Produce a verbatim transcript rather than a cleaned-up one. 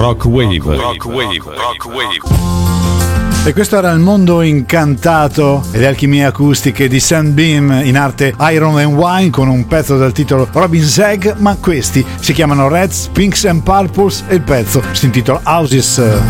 Rock Wave. Rock Wave. Rock Wave. E questo era Il mondo incantato e le alchimie acustiche di Sunbeam, in arte Iron and Wine, con un pezzo dal titolo Robin Zegg, ma questi si chiamano Reds, Pinks and Purples e il pezzo si intitola Houses.